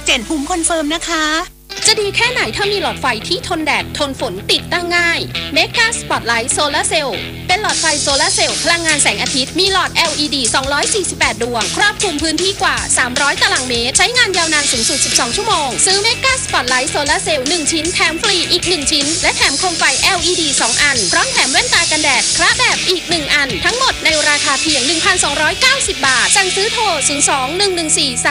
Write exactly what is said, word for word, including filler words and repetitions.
เจนภูมิคอนเฟิร์มนะคะจะดีแค่ไหนถ้ามีหลอดไฟที่ทนแดดทนฝนติดตั้งง่าย Mega Spotlight Solar Cell เป็นหลอดไฟโซลาร์เซลล์พลังงานแสงอาทิตย์มีหลอด แอล อี ดี สองร้อยสี่สิบแปด ดวงครอบคลุมพื้นที่กว่าสามร้อยตารางเมตรใช้งานยาวนานสูงสุดสิบสองชั่วโมงซื้อ Mega Spotlight Solar Cell หนึ่งชิ้นแถมฟรีอีกหนึ่งชิ้นและแถมโคมไฟ แอล อี ดี สองอันพร้อมแถมแว่นตากันแดดคระแบบอีกหนึ่งอันทั้งหมดในราคาเพียง หนึ่งพันสองร้อยเก้าสิบ บาทสั่งซื้อโทรศูนย์ สอง หนึ่ง หนึ่ง สี่